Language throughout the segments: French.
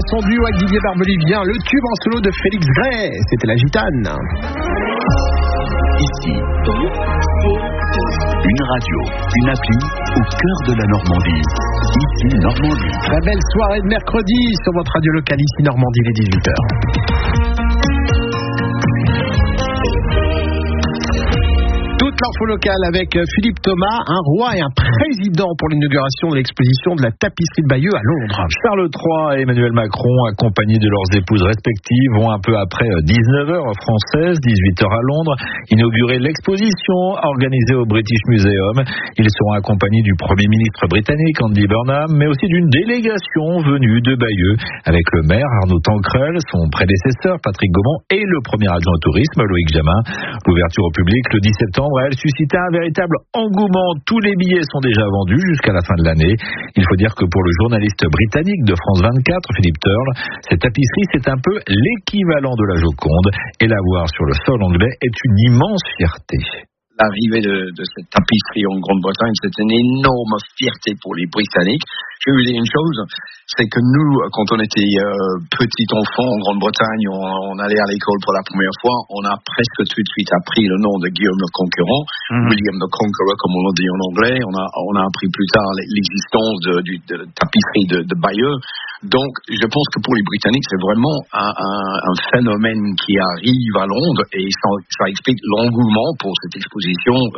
son duo avec Didier Barbelivien, le tube en solo de Félix Gray, c'était La Gitane. Ici, une radio, une appli au cœur de la Normandie. Ici, Normandie. Très belle soirée de mercredi sur votre radio locale, ici Normandie, les 18h. Toute l'info locale avec Philippe Thomas, un roi et un président pour l'inauguration de l'exposition de la tapisserie de Bayeux à Londres. Charles III et Emmanuel Macron, accompagnés de leurs épouses respectives, vont un peu après 19h française, 18h à Londres, inaugurer l'exposition organisée au British Museum. Ils seront accompagnés du Premier ministre britannique Andy Burnham, mais aussi d'une délégation venue de Bayeux, avec le maire Arnaud Tancrel, son prédécesseur Patrick Gaumont et le premier adjoint au tourisme Loïc Jamin. L'ouverture au public le 10 septembre, elle suscita un véritable engouement. Tous les billets sont déjà vendus jusqu'à la fin de l'année. Il faut dire que pour le journaliste britannique de France 24, Philippe Turle, cette tapisserie, c'est un peu l'équivalent de la Joconde. Et la voir sur le sol anglais est une immense fierté. L'arrivée de cette tapisserie en Grande-Bretagne, c'est une énorme fierté pour les Britanniques. Je vais vous dire une chose, c'est que nous, quand on était petit enfant en Grande-Bretagne, on allait à l'école pour la première fois, on a presque tout de suite appris le nom de Guillaume le Conquérant, William the Conqueror, comme on le dit en anglais. On a appris plus tard l'existence de la tapisserie de Bayeux. Donc, je pense que pour les Britanniques, c'est vraiment un phénomène qui arrive à Londres et ça explique l'engouement pour cette exposition.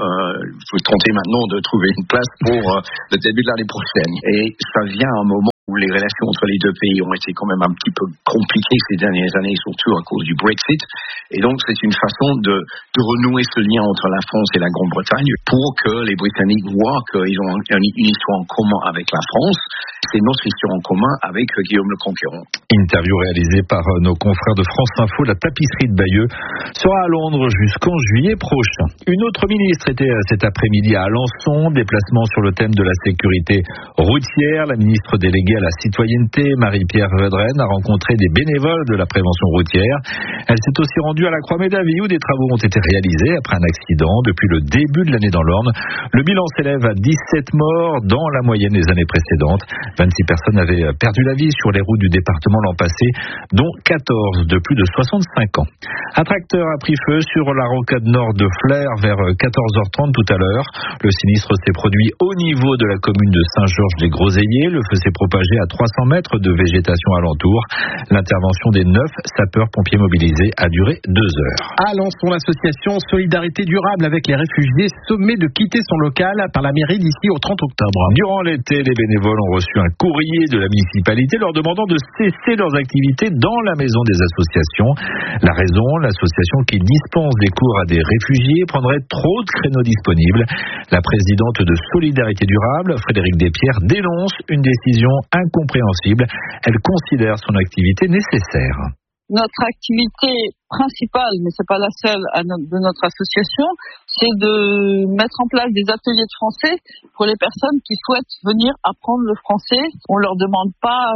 Il faut tenter maintenant de trouver une place pour le début de l'année prochaine. Et ça vient à un moment où les relations entre les deux pays ont été quand même un petit peu compliquées ces dernières années, surtout à cause du Brexit. Et donc, c'est une façon de renouer ce lien entre la France et la Grande-Bretagne pour que les Britanniques voient qu'ils ont une histoire en commun avec la France. C'est notre histoire en commun avec Guillaume le Conquérant. Interview réalisée par nos confrères de France Info. La tapisserie de Bayeux sera à Londres jusqu'en juillet prochain. Une autre ministre était cet après-midi à Alençon. Déplacement sur le thème de la sécurité routière. La ministre déléguée à la citoyenneté, Marie-Pierre Vedrenne, a rencontré des bénévoles de la prévention routière. Elle s'est aussi rendue à la Croix-Médavie où des travaux ont été réalisés après un accident depuis le début de l'année dans l'Orne. Le bilan s'élève à 17 morts dans la moyenne des années précédentes. 26 personnes avaient perdu la vie sur les routes du département l'an passé, dont 14 de plus de 65 ans. Un tracteur a pris feu sur la rocade nord de Flers vers 14h30 tout à l'heure. Le sinistre s'est produit au niveau de la commune de Saint-Georges-des-Groseilliers. Le feu s'est propagé à 300 mètres de végétation alentour. L'intervention des 9 sapeurs-pompiers mobilisés a duré 2 heures. À Alençon, l'association Solidarité Durable avec les réfugiés sommet de quitter son local par la mairie d'ici au 30 octobre. Durant l'été, les bénévoles ont reçu un courrier de la municipalité leur demandant de cesser leurs activités dans la maison des associations. La raison, l'association qui dispense des cours à des réfugiés prendrait trop de créneaux disponibles. La présidente de Solidarité Durable, Frédérique Despierres, dénonce une décision incompréhensible. Elle considère son activité nécessaire. Notre activité principale, mais c'est pas la seule de notre association, c'est de mettre en place des ateliers de français pour les personnes qui souhaitent venir apprendre le français. On leur demande pas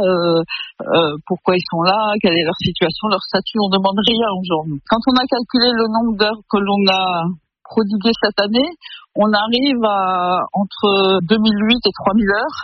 pourquoi ils sont là, quelle est leur situation, leur statut, on demande rien aux gens. Quand on a calculé le nombre d'heures que l'on a prodigué cette année, on arrive à entre 2008 et 3000 heures.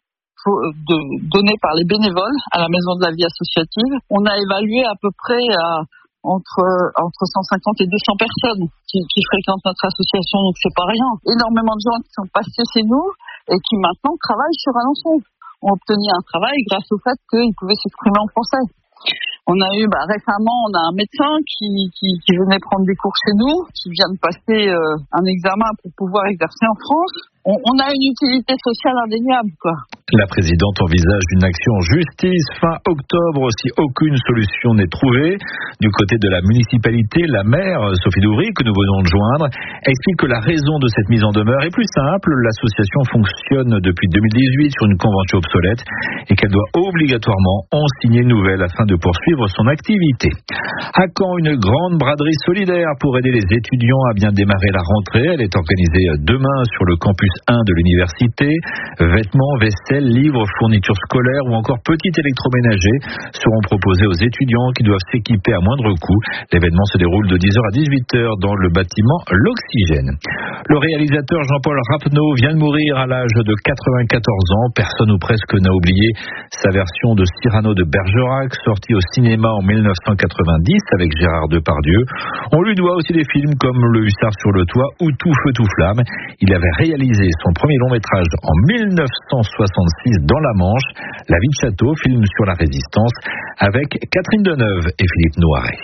Données par les bénévoles à la Maison de la Vie Associative. On a évalué à peu près entre 150 et 200 personnes qui fréquentent notre association, donc c'est pas rien. Énormément de gens qui sont passés chez nous et qui maintenant travaillent sur Alençon ont obtenu un travail grâce au fait qu'ils pouvaient s'exprimer en français. On a eu récemment, on a un médecin qui venait prendre des cours chez nous, qui vient de passer un examen pour pouvoir exercer en France. On a une utilité sociale indéniable, quoi. La présidente envisage une action en justice fin octobre si aucune solution n'est trouvée. Du côté de la municipalité, la maire, Sophie Douvry, que nous venons de joindre, explique que la raison de cette mise en demeure est plus simple. L'association fonctionne depuis 2018 sur une convention obsolète et qu'elle doit obligatoirement en signer une nouvelle afin de poursuivre son activité. À Caen, une grande braderie solidaire pour aider les étudiants à bien démarrer la rentrée. Elle est organisée demain sur le campus 1 de l'université. Vêtements, vaisselle, livres, fournitures scolaires ou encore petits électroménagers seront proposés aux étudiants qui doivent s'équiper à moindre coût. L'événement se déroule de 10h à 18h dans le bâtiment L'Oxygène. Le réalisateur Jean-Paul Rapneau vient de mourir à l'âge de 94 ans. Personne ou presque n'a oublié sa version de Cyrano de Bergerac, sortie au cinéma en 1990 avec Gérard Depardieu. On lui doit aussi des films comme Le Hussard sur le toit ou Tout feu tout flamme. Il avait réalisé son premier long métrage en 1966 dans la Manche, La vie de château, film sur la résistance avec Catherine Deneuve et Philippe Noiret.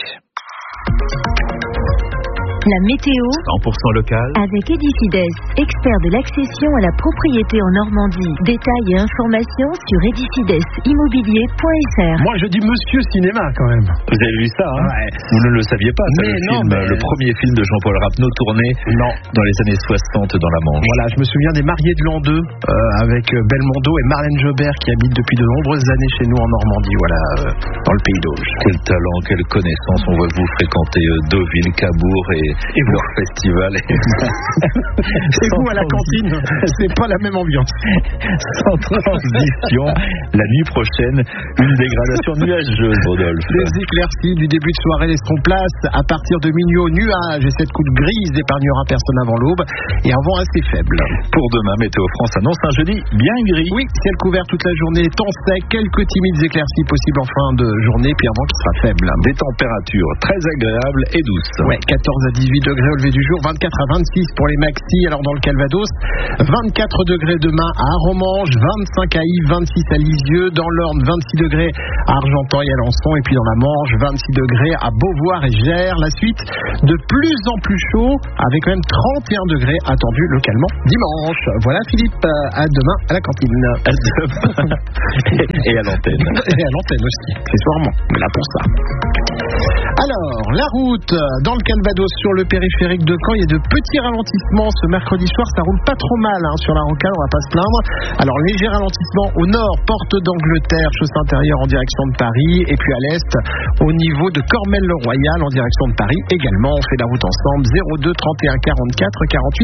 La météo 100% local avec Edifides, expert de l'accession à la propriété en Normandie. Détails et informations sur edifidesimmobilier.fr. Moi, je dis Monsieur Cinéma quand même. Vous avez vu ça, hein? Ouais. Vous ne le saviez pas, ça, le premier film de Jean-Paul Rapneau tourné dans les années 60 dans la Manche. Voilà, je me souviens des Mariés de l'an 2 avec Belmondo et Marlène Jobert qui habitent depuis de nombreuses années chez nous en Normandie, voilà, dans le pays d'Auge. Quel talent, quelle connaissance. On voit que vous fréquentez Deauville, Cabourg et leur festival. Et vous à la cantine, c'est pas la même ambiance. Sans transition, la nuit prochaine, une dégradation nuageuse, Rodolphe. Les éclaircies du début de soirée laisseront place à partir de minuit aux nuages et cette couche grise n'épargnera personne avant l'aube et un vent assez faible. Pour demain, Météo France annonce un jeudi bien gris. Oui, ciel couvert toute la journée, temps sec, quelques timides éclaircies possibles en fin de journée, puis un vent qui sera faible. Des températures très agréables et douces. Ouais, 14 à 18 degrés au lever du jour, 24 à 26 pour les maxis, alors dans le Calvados, 24 degrés demain à Aromanches, 25 à Yves, 26 à Lisieux, dans l'Orne, 26 degrés à Argentan et à Alençon, et puis dans la Manche, 26 degrés à Beauvoir et Gers. La suite, de plus en plus chaud, avec quand même 31 degrés attendus localement dimanche. Voilà Philippe, à demain à la cantine. À demain. Et à l'antenne. Et à l'antenne aussi, accessoirement, là pour ça. Alors, la route dans le Calvados sur le périphérique de Caen, il y a de petits ralentissements ce mercredi soir, ça roule pas trop mal sur la rocade, on va pas se plaindre. Alors, léger ralentissement au nord, porte d'Angleterre, chaussée intérieure en direction de Paris, et puis à l'est, au niveau de Cormel-le-Royal en direction de Paris également. On fait la route ensemble, 02 31 44 48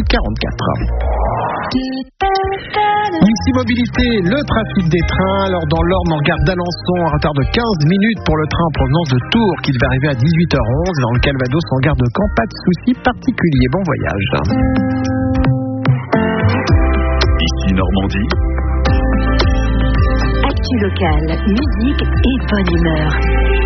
44. Ici Mobilité, le trafic des trains. Alors dans l'Orne, en gare d'Alençon, un retard de 15 minutes pour le train en provenance de Tours qui devait arriver à 18h11. Dans le Calvados, en gare de Caen, pas de soucis particuliers. Bon voyage. Ici Normandie. Actu locale, musique et bonne humeur.